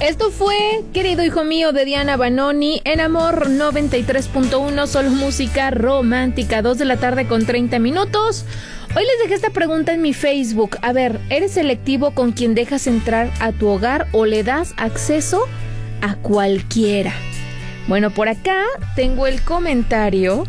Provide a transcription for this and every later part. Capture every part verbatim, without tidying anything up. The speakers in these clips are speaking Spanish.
Esto fue Querido Hijo Mío de Diana Banoni en Amor noventa y tres punto uno, solo música romántica, dos de la tarde con treinta minutos. Hoy les dejé esta pregunta en mi Facebook. A ver, ¿eres selectivo con quien dejas entrar a tu hogar o le das acceso a cualquiera? Bueno, por acá tengo el comentario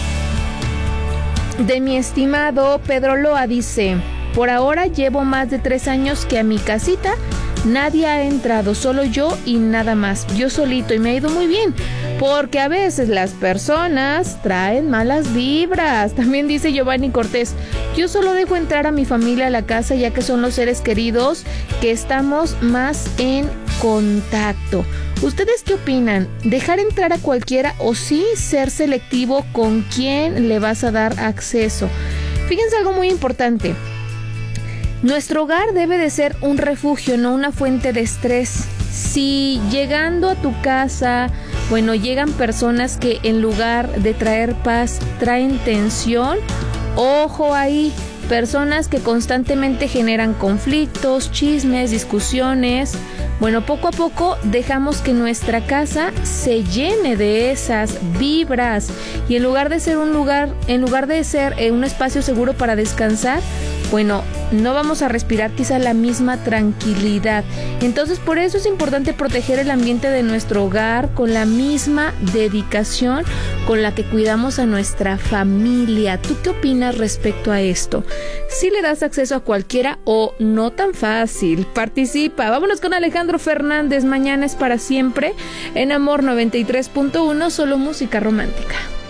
de mi estimado Pedro Loa. Dice: por ahora llevo más de tres años que a mi casita nadie ha entrado, solo yo y nada más, yo solito, y me ha ido muy bien, porque a veces las personas traen malas vibras. También dice Giovanni Cortés: yo solo dejo entrar a mi familia a la casa, ya que son los seres queridos que estamos más en contacto. ¿Ustedes qué opinan? ¿Dejar entrar a cualquiera o sí ser selectivo con quién le vas a dar acceso? Fíjense algo muy importante. Nuestro hogar debe de ser un refugio, no una fuente de estrés. Si llegando a tu casa, bueno, llegan personas que en lugar de traer paz, traen tensión, ojo ahí. Personas que constantemente generan conflictos, chismes, discusiones. Bueno, poco a poco dejamos que nuestra casa se llene de esas vibras, y en lugar de ser un lugar, en lugar de ser eh, un espacio seguro para descansar, bueno, no vamos a respirar quizá la misma tranquilidad. Entonces, por eso es importante proteger el ambiente de nuestro hogar con la misma dedicación con la que cuidamos a nuestra familia. ¿Tú qué opinas respecto a esto? ¿Si le das acceso a cualquiera o no tan fácil? Participa. Vámonos con Alejandro Fernández. Mañana es para siempre en Amor noventa y tres punto uno, solo música romántica.